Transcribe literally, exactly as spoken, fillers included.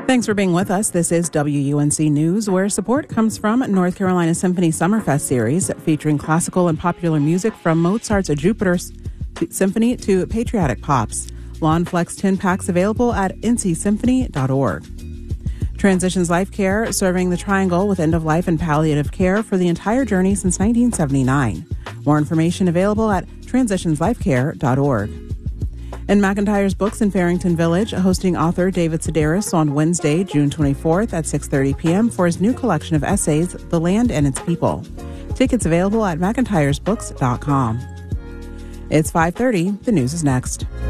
Thanks for being with us. This is W U N C News, where support comes from North Carolina Symphony Summerfest series, featuring classical and popular music from Mozart's Jupiter Symphony to patriotic pops. Lawn Flex ten packs available at n c symphony dot org. Transitions Life Care, serving the Triangle with end-of-life and palliative care for the entire journey since nineteen seventy-nine. More information available at transitions life care dot org. And McIntyre's Books in Farrington Village, hosting author David Sedaris on Wednesday, June twenty-fourth at six thirty p.m. for his new collection of essays, The Land and Its People. Tickets available at mcintyres books dot com. It's five thirty. The news is next.